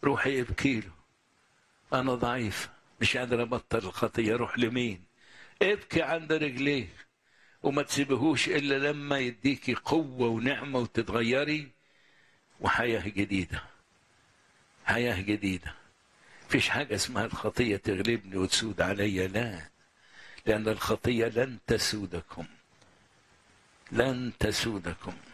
روحي ابكي له، أنا ضعيف مش قادر أبطل الخطية. روح لمين؟ ابكي عند رجليه، وما تسيبهوش إلا لما يديكي قوة ونعمة وتتغيري وحياة جديدة. حياة جديدة. فيش حاجة اسمها الخطية تغلبني وتسود علي، لا، لأن الخطية لن تسودكم، لن تسودكم.